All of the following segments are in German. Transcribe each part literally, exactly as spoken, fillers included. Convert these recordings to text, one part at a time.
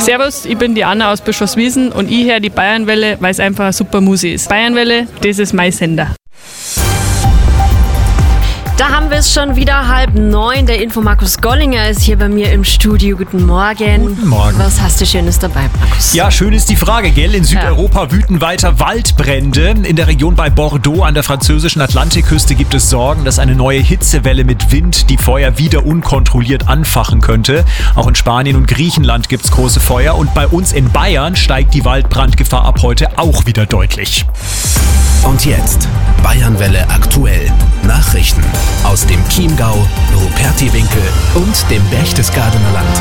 Servus, ich bin die Anna aus Bischofswiesen und ich höre die Bayernwelle, weil es einfach eine super Musik ist. Bayernwelle, das ist mein Sender. Da haben wir es schon wieder, halb neun. Der Info Markus Gollinger ist hier bei mir im Studio. Guten Morgen. Guten Morgen. Was hast du Schönes dabei, Markus? Ja, schön ist die Frage, gell? In Südeuropa ja. wüten weiter Waldbrände. In der Region bei Bordeaux an der französischen Atlantikküste gibt es Sorgen, dass eine neue Hitzewelle mit Wind die Feuer wieder unkontrolliert anfachen könnte. Auch in Spanien und Griechenland gibt es große Feuer. Und bei uns in Bayern steigt die Waldbrandgefahr ab heute auch wieder deutlich. Und jetzt Bayernwelle aktuell. Nachrichten aus dem Chiemgau, Rupertiwinkel und dem Berchtesgadener Land.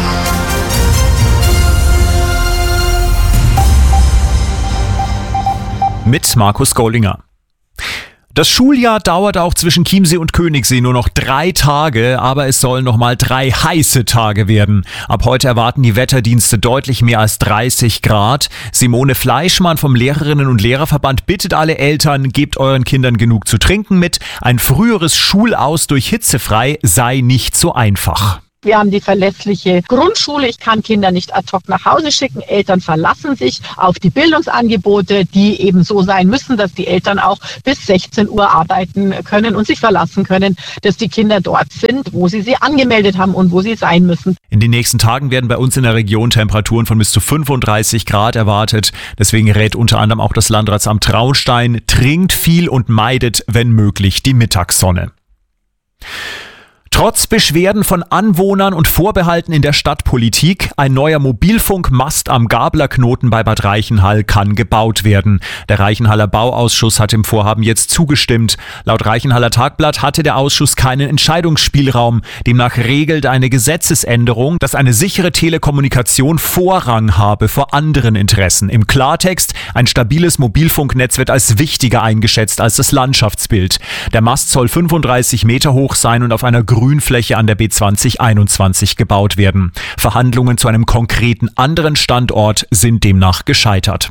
Mit Markus Gollinger. Das Schuljahr dauert auch zwischen Chiemsee und Königssee nur noch drei Tage, aber es sollen noch mal drei heiße Tage werden. Ab heute erwarten die Wetterdienste deutlich mehr als dreißig Grad. Simone Fleischmann vom Lehrerinnen- und Lehrerverband bittet alle Eltern, gebt euren Kindern genug zu trinken mit. Ein früheres Schulaus durch hitzefrei sei nicht so einfach. Wir haben die verlässliche Grundschule. Ich kann Kinder nicht ad hoc nach Hause schicken. Eltern verlassen sich auf die Bildungsangebote, die eben so sein müssen, dass die Eltern auch bis sechzehn Uhr arbeiten können und sich verlassen können, dass die Kinder dort sind, wo sie sie angemeldet haben und wo sie sein müssen. In den nächsten Tagen werden bei uns in der Region Temperaturen von bis zu fünfunddreißig Grad erwartet. Deswegen rät unter anderem auch das Landratsamt Traunstein, trinkt viel und meidet, wenn möglich, die Mittagssonne. Trotz Beschwerden von Anwohnern und Vorbehalten in der Stadtpolitik, ein neuer Mobilfunkmast am Gablerknoten bei Bad Reichenhall kann gebaut werden. Der Reichenhaller Bauausschuss hat dem Vorhaben jetzt zugestimmt. Laut Reichenhaller Tagblatt hatte der Ausschuss keinen Entscheidungsspielraum. Demnach regelt eine Gesetzesänderung, dass eine sichere Telekommunikation Vorrang habe vor anderen Interessen. Im Klartext, ein stabiles Mobilfunknetz wird als wichtiger eingeschätzt als das Landschaftsbild. Der Mast soll fünfunddreißig Meter hoch sein und auf einer Grünfläche an der B zwanzig einundzwanzig gebaut werden. Verhandlungen zu einem konkreten anderen Standort sind demnach gescheitert.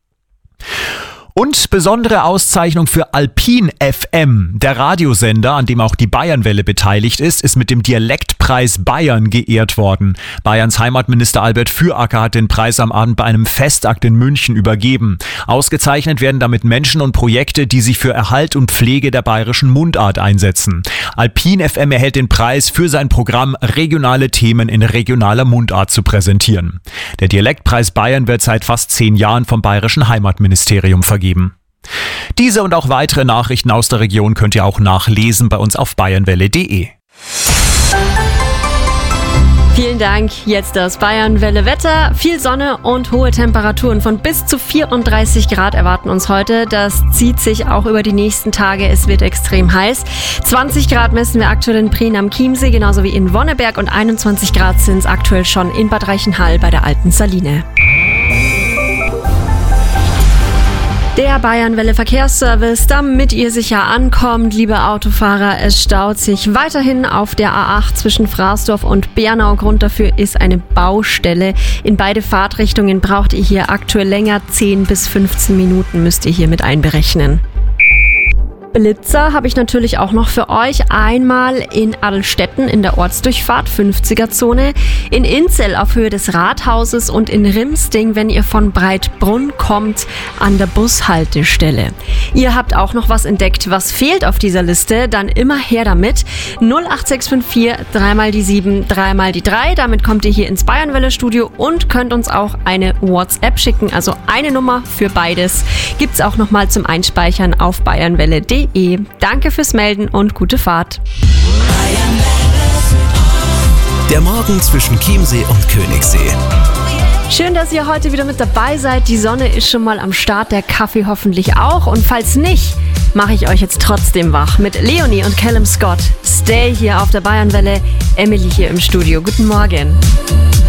Und besondere Auszeichnung für Alpin F M. Der Radiosender, an dem auch die Bayernwelle beteiligt ist, ist mit dem Dialektpreis Bayern geehrt worden. Bayerns Heimatminister Albert Füracker hat den Preis am Abend bei einem Festakt in München übergeben. Ausgezeichnet werden damit Menschen und Projekte, die sich für Erhalt und Pflege der bayerischen Mundart einsetzen. Alpin F M erhält den Preis für sein Programm, regionale Themen in regionaler Mundart zu präsentieren. Der Dialektpreis Bayern wird seit fast zehn Jahren vom Bayerischen Heimatministerium vergeben. Diese und auch weitere Nachrichten aus der Region könnt ihr auch nachlesen bei uns auf bayernwelle punkt de. Vielen Dank. Jetzt das Bayernwelle Wetter. Viel Sonne und hohe Temperaturen von bis zu vierunddreißig Grad erwarten uns heute. Das zieht sich auch über die nächsten Tage. Es wird extrem heiß. zwanzig Grad messen wir aktuell in Prien am Chiemsee, genauso wie in Wonneberg, und einundzwanzig Grad sind es aktuell schon in Bad Reichenhall bei der Alten Saline. Der Bayernwelle Verkehrsservice, damit ihr sicher ankommt, liebe Autofahrer, es staut sich weiterhin auf der A acht zwischen Fraßdorf und Bernau. Grund dafür ist eine Baustelle. In beide Fahrtrichtungen braucht ihr hier aktuell länger, zehn bis fünfzehn Minuten müsst ihr hier mit einberechnen. Blitzer habe ich natürlich auch noch für euch. Einmal in Adelstetten in der Ortsdurchfahrt fünfziger-Zone, in Inzell auf Höhe des Rathauses und in Rimsting, wenn ihr von Breitbrunn kommt, an der Bushaltestelle. Ihr habt auch noch was entdeckt, was fehlt auf dieser Liste, dann immer her damit. null acht sechs fünf vier, dreimal die sieben, dreimal die drei. Damit kommt ihr hier ins Bayernwelle-Studio und könnt uns auch eine WhatsApp schicken. Also eine Nummer für beides gibt's auch nochmal zum Einspeichern auf bayernwelle punkt de. Danke fürs Melden und gute Fahrt. Der Morgen zwischen Chiemsee und Königssee. Schön, dass ihr heute wieder mit dabei seid. Die Sonne ist schon mal am Start, der Kaffee hoffentlich auch. Und falls nicht, mache ich euch jetzt trotzdem wach mit Leonie und Callum Scott. Stay hier auf der Bayernwelle. Emily hier im Studio. Guten Morgen.